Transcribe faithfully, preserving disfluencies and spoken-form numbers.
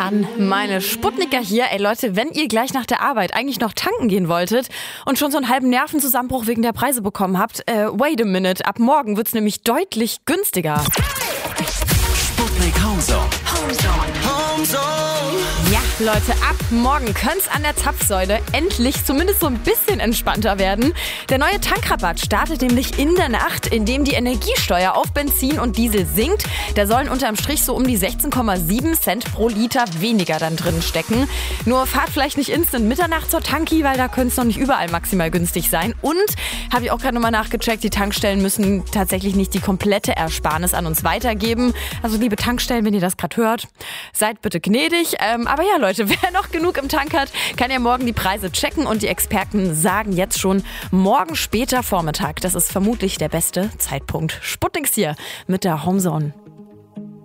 an meine Sputniker hier. Ey Leute, wenn ihr gleich nach der Arbeit eigentlich noch tanken gehen wolltet und schon so einen halben Nervenzusammenbruch wegen der Preise bekommen habt, äh, wait a minute, ab morgen wird's nämlich deutlich günstiger. Sputnik Homezone. Homezone. Ja, Leute, ab morgen könnte es an der Zapfsäule endlich zumindest so ein bisschen entspannter werden. Der neue Tankrabatt startet nämlich in der Nacht, indem die Energiesteuer auf Benzin und Diesel sinkt. Da sollen unterm Strich so um die sechzehn Komma sieben Cent pro Liter weniger dann drin stecken. Nur fahrt vielleicht nicht instant Mitternacht zur Tanki, weil da könnte es noch nicht überall maximal günstig sein. Und, habe ich auch gerade nochmal nachgecheckt, die Tankstellen müssen tatsächlich nicht die komplette Ersparnis an uns weitergeben. Also liebe Tankstellen, wenn ihr das gerade hört, seid bitte gnädig. Ähm, aber ja Leute, wer noch genug im Tank hat, kann ja morgen die Preise checken und die Experten sagen jetzt schon, morgen später Vormittag, das ist vermutlich der beste Zeitpunkt. Sputniks hier mit der Homezone.